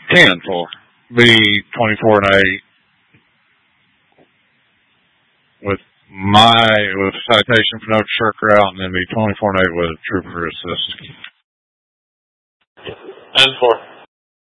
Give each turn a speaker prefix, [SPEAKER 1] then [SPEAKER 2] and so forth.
[SPEAKER 1] 10-4. Be 24 and 8 with citation for no shirker out, and then be 24 and 8 with trooper assist.
[SPEAKER 2] 10-4.